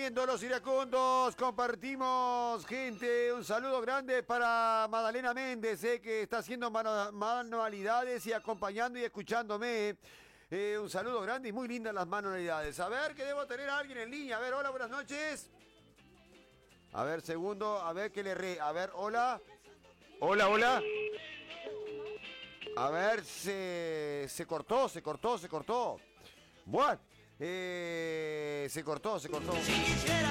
compartiendo los iracundos, compartimos, gente. Un saludo grande para Magdalena Méndez, que está haciendo manualidades y acompañando y escuchándome. Un saludo grande y muy lindas las manualidades. A ver, que debo tener a alguien en línea. A ver, hola, buenas noches. A ver, segundo, a ver, a ver, hola. Hola, hola. A ver, se cortó. Bueno, se cortó.